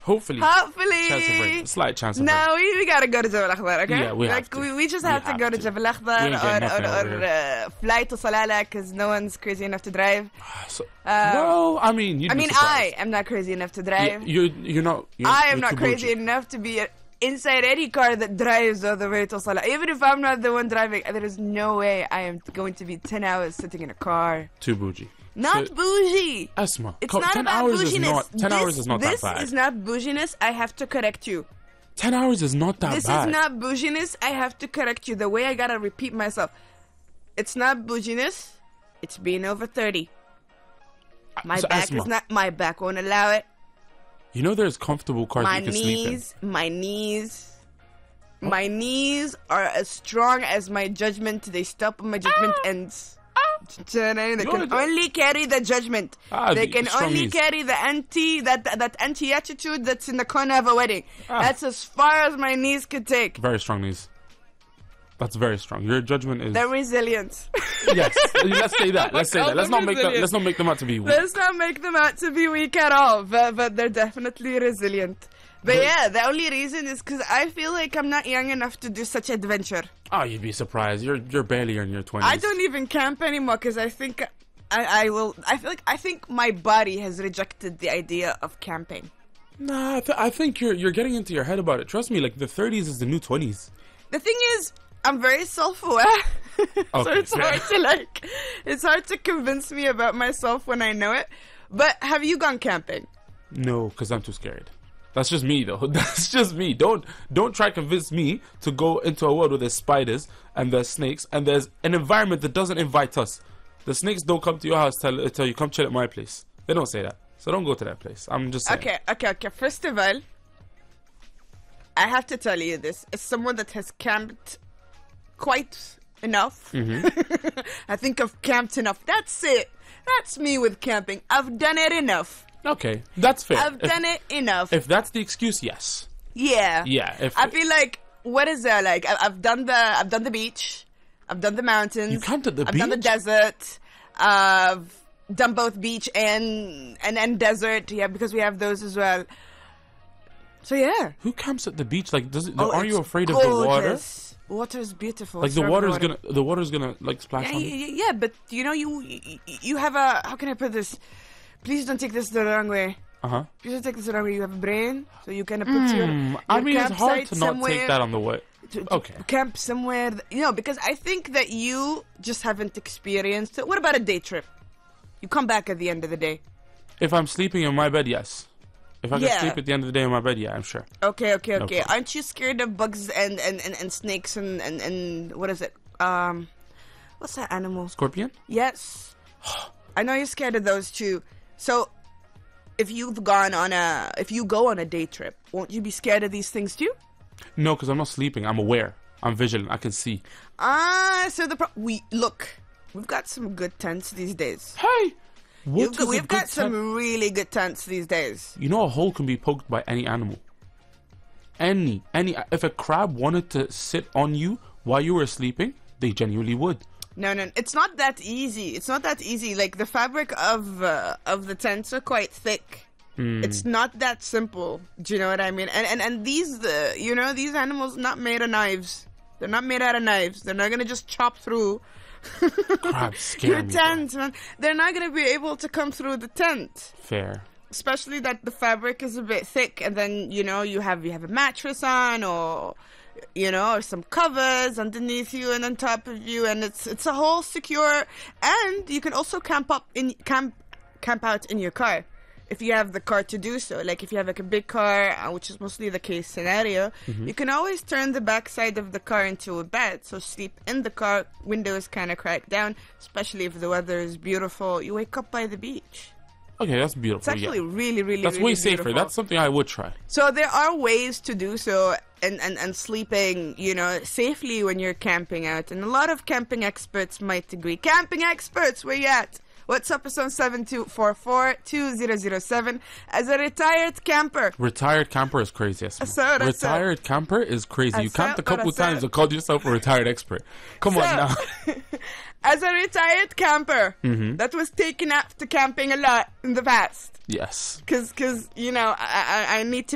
Hopefully. Chance of rain. Slight chance of rain. No, we gotta go to Jabal Akhdar, okay? Yeah, we have to. We just have to go to Jabal Akhdar or fly to Salalah because no one's crazy enough to drive. Well, I mean, I am not crazy enough to drive. You're not. I am not crazy enough to be inside any car that drives all the way to Salah. Even if I'm not the one driving, there is no way I am going to be 10 hours sitting in a car. Too bougie. Not bougie. Asma. It's not 10 about hours bouginess. 10 hours is not that bad. This is not bouginess. I have to correct you. 10 hours is not that bad. This is not bouginess. I have to correct you. The way I gotta repeat myself. It's not bouginess. It's being over 30. My back won't allow it. You know there's comfortable cars you can sleep in. My knees are as strong as my judgment. They stop when my judgment ends. They can only carry the judgment. They can only carry the that anti-attitude that's in the corner of a wedding. That's as far as my knees could take. Very strong knees. That's very strong. Your judgment is... They're resilient. Yes. Let's say that. Let's not make them out to be weak. Let's not make them out to be weak at all. But they're definitely resilient. But yeah, the only reason is because I feel like I'm not young enough to do such adventure. Oh, you'd be surprised. You're barely in your 20s. I don't even camp anymore because I think I think my body has rejected the idea of camping. Nah, I think you're getting into your head about it. Trust me, like the 30s is the new 20s. The thing is, I'm very self-aware. Okay, so it's hard to convince me about myself when I know it. But have you gone camping? No, because I'm too scared. That's just me, though. That's just me. Don't try to convince me to go into a world where there's spiders and there's snakes and there's an environment that doesn't invite us. The snakes don't come to your house tell you come chill at my place. They don't say that. So don't go to that place. I'm just saying. Okay. First of all, I have to tell you this. As someone that has camped quite enough. Mm-hmm. I think I've camped enough. That's it. That's me with camping. I've done it enough. Okay, that's fair. I've done it enough. If that's the excuse, yes. Yeah. Yeah. I feel like, what is there? Like, I've done the beach. I've done the mountains. You camped at the beach? I've done the desert. I've done both beach and desert. Yeah, because we have those as well. So yeah. Who camps at the beach? Like, are you afraid of the water? Water is beautiful. Like the water's gonna like splash on you. Yeah, but you know you have a, how can I put this? Please don't take this the wrong way. Please don't take this the wrong way. You have a brain, so you kind of put your I mean, it's hard to not take that on the way. Okay. Camp somewhere, because I think that you just haven't experienced it. What about a day trip? You come back at the end of the day. If I'm sleeping in my bed, yes. If I can sleep at the end of the day in my bed, yeah, I'm sure. Okay. No, aren't you scared of bugs and snakes and what is it? What's that animal? Scorpion? Yes. I know you're scared of those too. So, if you go on a day trip, won't you be scared of these things too? No, because I'm not sleeping. I'm aware. I'm vigilant. I can see. So we've got some good tents these days. Hey, we've got some really good tents these days. You know, a hole can be poked by any animal. Any. If a crab wanted to sit on you while you were sleeping, they genuinely would. No, it's not that easy. Like the fabric of the tents are quite thick. It's not that simple. Do you know what I mean? And these these animals not made of knives. They're not made out of knives. They're not gonna just chop through crabs scare your tent, man. They're not gonna be able to come through the tent. Fair. Especially that the fabric is a bit thick, and then you have a mattress on, or or some covers underneath you and on top of you, and it's a whole secure. And you can also camp out in your car if you have the car to do so. Like if you have like a big car, which is mostly the case scenario, you can always turn the back side of the car into a bed, so sleep in the car, windows kind of cracked down, especially if the weather is beautiful. You wake up by the beach. Okay, that's beautiful. It's actually really, really, that's really way safer. beautiful. That's something I would try. So there are ways to do so and sleeping, safely when you're camping out. And a lot of camping experts might agree. Camping experts, where you at? What's up, episode 7244-2007. As a retired camper. Retired camper is crazy. Retired camper is crazy. You camped a couple times and called yourself a retired expert. Come on now. As a retired camper that was taken out to camping a lot in the past. Yes. Because I need to